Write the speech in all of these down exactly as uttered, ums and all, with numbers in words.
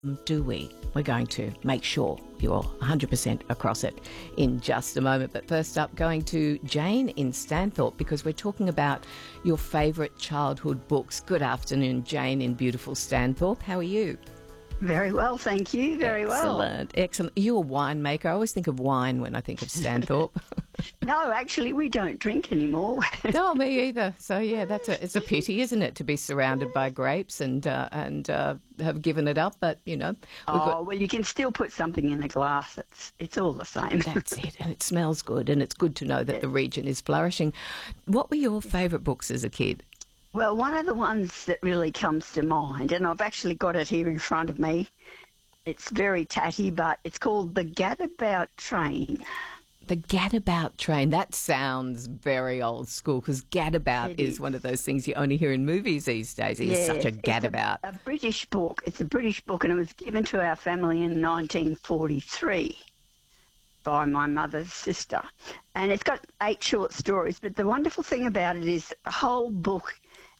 do we? We're going to make sure you're one hundred percent across it in just a moment. But first up, going to Jane in Stanthorpe, because we're talking about your favourite childhood books. Good afternoon, Jane in beautiful Stanthorpe. How are you? Very well, thank you. Very well. Excellent, excellent. You're a winemaker. I always think of wine when I think of Stanthorpe. No, actually, we don't drink anymore. No, me either. So yeah, that's a it's a pity, isn't it, to be surrounded by grapes and uh, and uh, have given it up. But you know, we've oh got, well, you can still put something in a glass. It's it's all the same. that's it, and it smells good, and it's good to know that the region is flourishing. What were your favourite books as a kid? Well, one of the ones that really comes to mind, and I've actually got it here in front of me. It's very tatty, but it's called The Gadabout Train. The Gadabout Train. That sounds very old school, because gadabout is, is one of those things you only hear in movies these days. It's yes, such a gadabout. It's a, a British book. It's a British book, and it was given to our family in nineteen forty-three by my mother's sister. And it's got eight short stories, but the wonderful thing about it is the whole book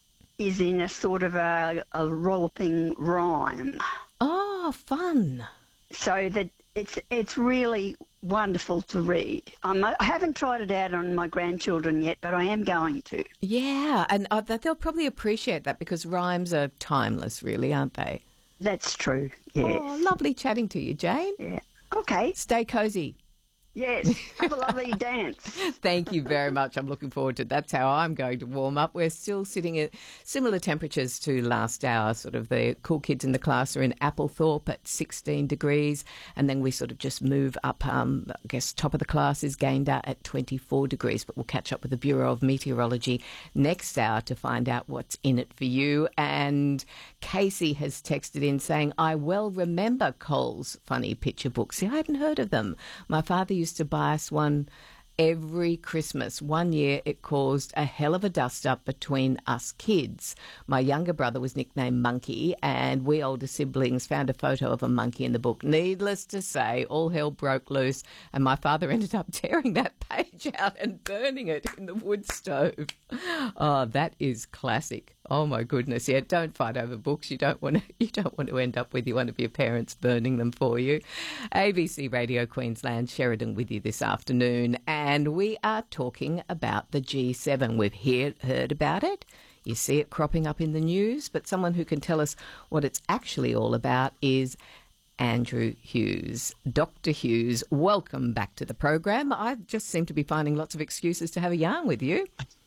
is in a sort of a, a rollicking rhyme. Oh, fun. So that it's it's really wonderful to read. I'm, I haven't tried it out on my grandchildren yet, but I am going to. Yeah, and uh, they'll probably appreciate that, because rhymes are timeless, really, aren't they? That's true, yes. Oh, lovely chatting to you, Jane. Yeah. Okay. Stay cosy. Yes. Have a lovely dance. Thank you very much. I'm looking forward to it. That's how I'm going to warm up. We're still sitting at similar temperatures to last hour. Sort of the cool kids in the class are in Applethorpe at sixteen degrees, and then we sort of just move up. Um, I guess top of the class is Gayndah at twenty-four degrees, but we'll catch up with the Bureau of Meteorology next hour to find out what's in it for you. And Casey has texted in saying, I well remember Cole's funny picture books. See, I hadn't heard of them. My father used to buy us one every Christmas. One year it caused a hell of a dust-up between us kids. My younger brother was nicknamed Monkey, and we older siblings found a photo of a monkey in the book. Needless to say, all hell broke loose, and my father ended up tearing that page out and burning it in the wood stove. Oh, that is classic. Oh my goodness! Yeah, don't fight over books. You don't want to. You don't want to end up with one of your parents burning them for you. A B C Radio Queensland, Sheridan, with you this afternoon, and we are talking about the G seven. We've hear, heard about it. You see it cropping up in the news, but someone who can tell us what it's actually all about is Andrew Hughes. Doctor Hughes, welcome back to the program. I just seem to be finding lots of excuses to have a yarn with you.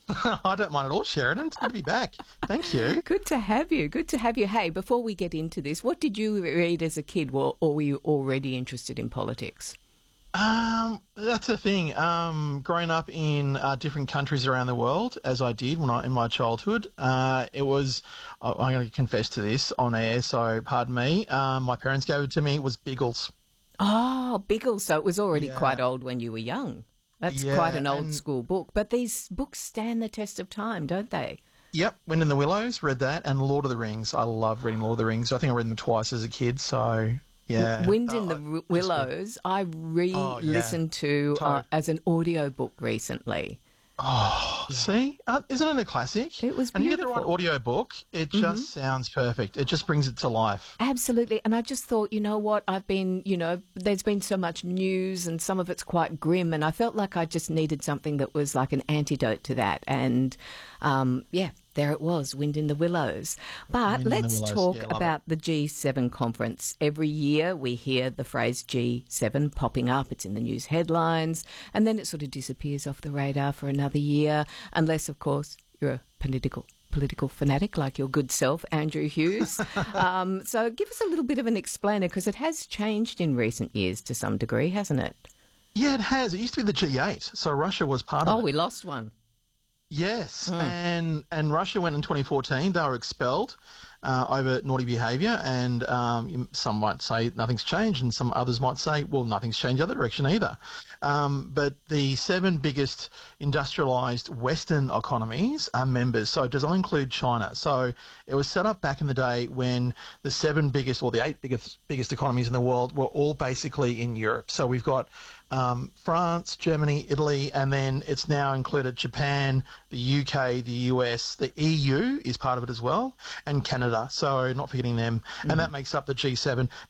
I don't mind at all, Sheridan. It's good to be back. Thank you. Good to have you. Good to have you. Hey, before we get into this, what did you read as a kid, or were you already interested in politics? Um, that's the thing. Um, growing up in uh, different countries around the world, as I did when I in my childhood, uh, it was. I, I'm going to confess to this on air, so pardon me. Um, my parents gave it to me. It was Biggles. Oh, Biggles. So it was already Yeah. quite old when you were young. That's Yeah, quite an old and- school book. But these books stand the test of time, don't they? Yep, Wind in the Willows, read that, and Lord of the Rings. I love reading Lord of the Rings. I think I read them twice as a kid, so yeah. Wind in Oh, the just- Willows, I re-listened to uh, Totally. as an audio book recently. Oh, see? Uh, isn't it a classic? It was And you get the right beautiful. audio book, it just sounds perfect. It just brings it to life. Absolutely. And I just thought, you know what, I've been, you know, there's been so much news and some of it's quite grim, and I felt like I just needed something that was like an antidote to that. And um, yeah, there it was, Wind in the Willows. But Wind in the let's Willows. talk Yeah, love about the G seven conference. Every year we hear the phrase G seven popping up. It's in the news headlines, and then it sort of disappears off the radar for another year, unless, of course, you're a political political fanatic like your good self, Andrew Hughes. um, so give us a little bit of an explainer, because it has changed in recent years to some degree, hasn't it? Yeah, it has. It used to be the G eight, so Russia was part of Oh, it. we lost one. Yes, and and Russia went in twenty fourteen. They were expelled uh, over naughty behaviour, and um, some might say nothing's changed, and some others might say, well, nothing's changed the other direction either. Um, but the seven biggest industrialised Western economies are members, so it does not include China. So it was set up back in the day when the seven biggest, or the eight biggest biggest economies in the world were all basically in Europe. So we've got um, France, Germany, Italy, and then it's now included Japan, the U K, the U S, the E U is part of it as well, and Canada. So not forgetting them, and that makes up the G seven.